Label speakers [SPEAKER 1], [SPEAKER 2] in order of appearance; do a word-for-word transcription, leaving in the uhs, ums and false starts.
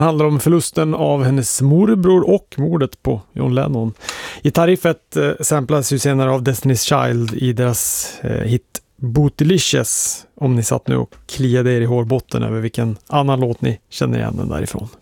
[SPEAKER 1] Det handlar om förlusten av hennes morbror och mordet på John Lennon. Gitarriffet eh, samplas ju senare av Destiny's Child i deras eh, hit Bootylicious, om ni satt nu och kliade er i hårbotten över vilken annan låt ni känner igen den därifrån.